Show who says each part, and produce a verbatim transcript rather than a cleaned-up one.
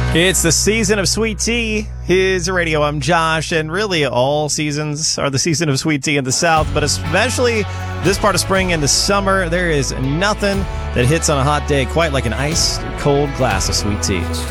Speaker 1: It's the season of sweet tea. Here's radio. I'm Josh, and really all seasons are the season of sweet tea in the South, but especially this part of spring into summer, there is nothing that hits on a hot day quite like an ice cold glass of sweet tea.